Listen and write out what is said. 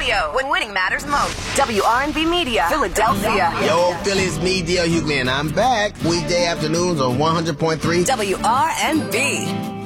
studio when winning matters most. WRNB Media, Philadelphia. Yo, Phillies, me, D.L. Hughley, and I'm back. Weekday afternoons on 100.3 WRNB.